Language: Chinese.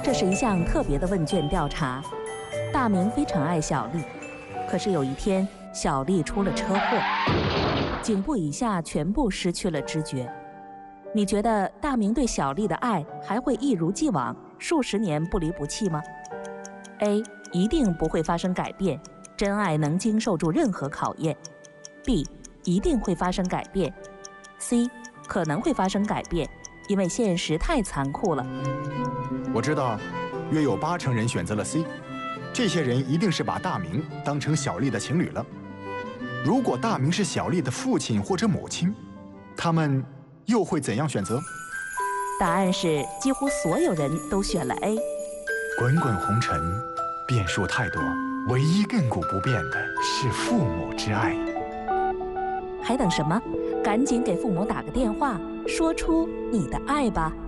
这是一项特别的问卷调查。大明非常爱小丽，可是有一天，小丽出了车祸，颈部以下全部失去了知觉。你觉得大明对小丽的爱还会一如既往，数十年不离不弃吗？ A. 一定不会发生改变，真爱能经受住任何考验。 B. 一定会发生改变。 C. 可能会发生改变，因为现实太残酷了。 我知道，约有80%人选择了 C， 这些人一定是把大明当成小丽的情侣了。如果大明是小丽的父亲或者母亲，他们又会怎样选择？ 答案是几乎所有人都选了 A。 滚滚红尘，变数太多，唯一亘古不变的是父母之爱。 还等什么？赶紧给父母打个电话，说出你的爱吧。